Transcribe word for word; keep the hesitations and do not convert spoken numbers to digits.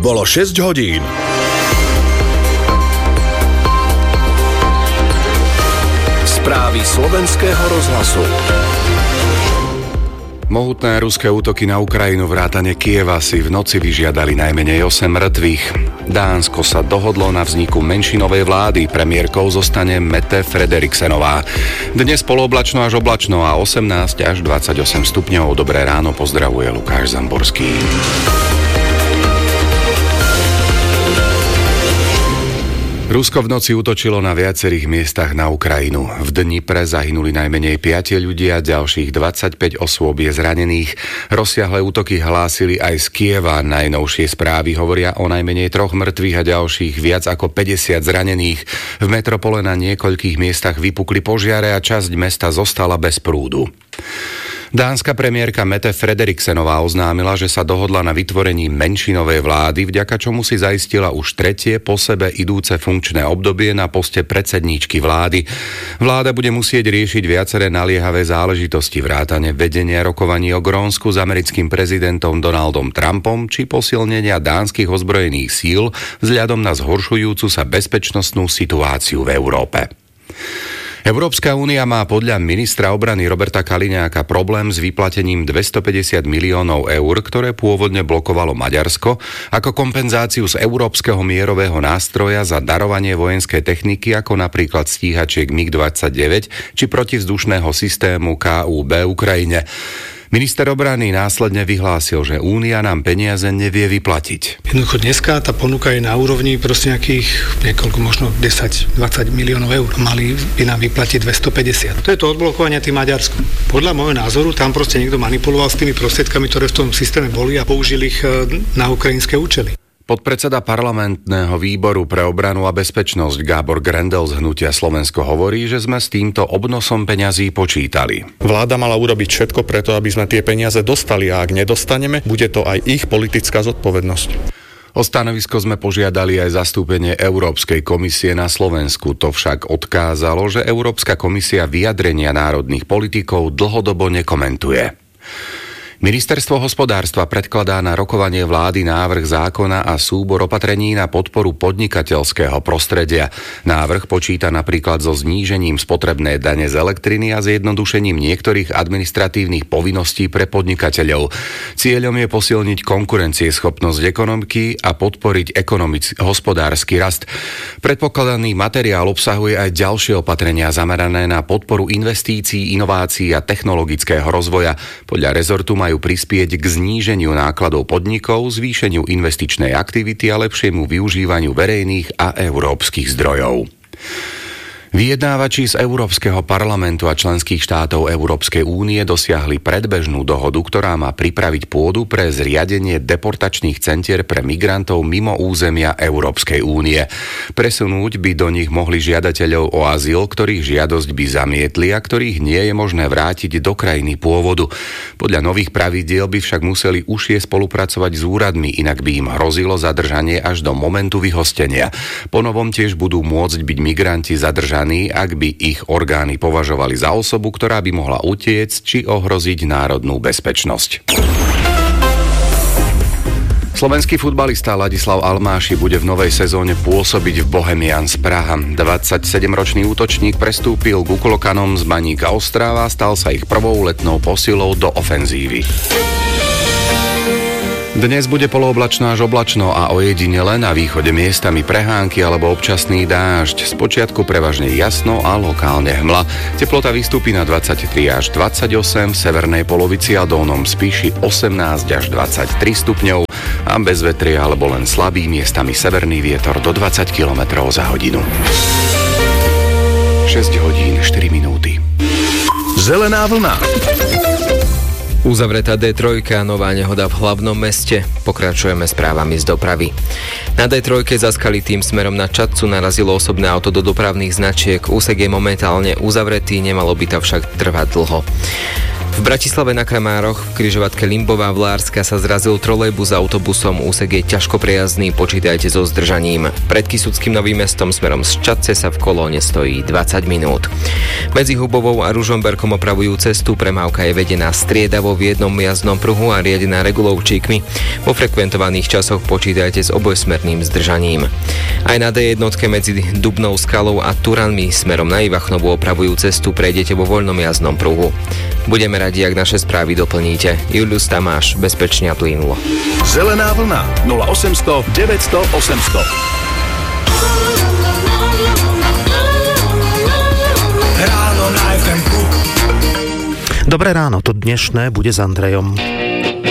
Bolo šesť hodín. Správy slovenského rozhlasu. Mohutné ruské útoky na Ukrajinu vrátane Kieva si v noci vyžiadali najmenej osem mŕtvych. Dánsko sa dohodlo na vzniku menšinovej vlády, premiérkou zostane Mette Frederiksenová. Dnes polooblačno až oblačno a osemnásť až dvadsaťosem stupňov. Dobré ráno, pozdravuje Lukáš Zamborský. Rusko v noci útočilo na viacerých miestach na Ukrajinu. V Dnipre zahynuli najmenej piati ľudia, ďalších dvadsaťpäť osôb je zranených. Rozsiahle útoky hlásili aj z Kieva. Najnovšie správy hovoria o najmenej troch mŕtvych a ďalších viac ako päťdesiat zranených. V metropole na niekoľkých miestach vypukli požiare a časť mesta zostala bez prúdu. Dánska premiérka Mette Frederiksenová oznámila, že sa dohodla na vytvorení menšinovej vlády, vďaka čomu si zaistila už tretie po sebe idúce funkčné obdobie na poste predsedníčky vlády. Vláda bude musieť riešiť viaceré naliehavé záležitosti vrátane vedenia rokovaní o Grónsku s americkým prezidentom Donaldom Trumpom či posilnenia dánskych ozbrojených síl vzhľadom na zhoršujúcu sa bezpečnostnú situáciu v Európe. Európska únia má podľa ministra obrany Roberta Kaliňáka problém s vyplatením dvestopäťdesiat miliónov eur, ktoré pôvodne blokovalo Maďarsko, ako kompenzáciu z Európskeho mierového nástroja za darovanie vojenskej techniky, ako napríklad stíhačiek mig dvadsaťdeväť či protivzdušného systému ká ú bé Ukrajine. Minister obrany následne vyhlásil, že Únia nám peniaze nevie vyplatiť. Jednoducho dneska tá ponuka je na úrovni proste nejakých niekoľko, možno desať dvadsať miliónov eur. Mali by nám vyplatiť dvestopäťdesiat. To je to odblokovanie tým Maďarskom. Podľa môjho názoru tam proste niekto manipuloval s tými prostriedkami, ktoré v tom systéme boli a použil ich na ukrajinské účely. Podpredseda parlamentného výboru pre obranu a bezpečnosť Gábor Grendel z Hnutia Slovensko hovorí, že sme s týmto obnosom peňazí počítali. Vláda mala urobiť všetko preto, aby sme tie peniaze dostali a ak nedostaneme, bude to aj ich politická zodpovednosť. O stanovisko sme požiadali aj zastúpenie Európskej komisie na Slovensku. To však odkázalo, že Európska komisia vyjadrenia národných politikov dlhodobo nekomentuje. Ministerstvo hospodárstva predkladá na rokovanie vlády návrh zákona a súbor opatrení na podporu podnikateľského prostredia. Návrh počíta napríklad so znížením spotrebnej dane z elektriny a zjednodušením niektorých administratívnych povinností pre podnikateľov. Cieľom je posilniť konkurencieschopnosť ekonomiky a podporiť ekonomický hospodársky rast. Predpokladaný materiál obsahuje aj ďalšie opatrenia zamerané na podporu investícií, inovácií a technologického rozvoja. Podľa rezortu majú prispieť k zníženiu nákladov podnikov, zvýšeniu investičnej aktivity a lepšiemu využívaniu verejných a európskych zdrojov. Vyjednávači z Európskeho parlamentu a členských štátov Európskej únie dosiahli predbežnú dohodu, ktorá má pripraviť pôdu pre zriadenie deportačných centier pre migrantov mimo územia Európskej únie. Presunúť by do nich mohli žiadateľov o azyl, ktorých žiadosť by zamietli a ktorých nie je možné vrátiť do krajiny pôvodu. Podľa nových pravidiel by však museli užšie spolupracovať s úradmi, inak by im hrozilo zadržanie až do momentu vyhostenia. Po novom tiež budú môcť byť migranti zadržaní, ak by ich orgány považovali za osobu, ktorá by mohla utiecť či ohroziť národnú bezpečnosť. Slovenský futbalista Ladislav Almáši bude v novej sezóne pôsobiť v Bohemians Praha. dvadsaťsedemročný útočník prestúpil k Uklokanom z Baníka Ostrava a stal sa ich prvou letnou posilou do ofenzívy. Dnes bude polooblačno až oblačno a ojedinele na východe miestami prehánky alebo občasný dážď. Spočiatku prevažne jasno a lokálne hmla. Teplota vystúpi na dvadsaťtri až dvadsaťosem, v severnej polovici a dolnom Spiši osemnásť až dvadsaťtri stupňov a bez vetria alebo len slabý miestami severný vietor do dvadsať kilometrov za hodinu. šesť hodín štyri minúty. Zelená vlna. Uzavretá dé tri, nová nehoda v hlavnom meste. Pokračujeme správami z dopravy. Na dé tri zaskali tým smerom na Čadcu narazilo osobné auto do dopravných značiek. Úsek je momentálne uzavretý, nemalo by to však trvať dlho. V Bratislave na Kramároch v križovatke Limbová Vlárska sa zrazil trolejbus s autobusom. Úsek je ťažko prejazdný, počítajte so zdržaním. Pred Kysuckým Novým Mestom smerom z Čadce sa v kolóne stojí dvadsať minút. Medzi Hubovou a Ružomberkom opravujú cestu, premávka je vedená striedavo v jednom jazdnom pruhu a riadená regulovčíkmi. Vo frekventovaných časoch počítajte s obojsmerným zdržaním. Aj na dé jednotke medzi Dubnou skalou a Turanmi smerom na Ivachnovu opravujú cestu, prejdete vo voľnom jazdnom pruhu. Budeme radi, ak naše správy doplníte. Julius Tamáš, bezpečne a plynulo. Zelená vlna nula osemsto deväťsto osemsto. Ráno na ef em ku. Dobré ráno, to dnešné bude s Andrejom.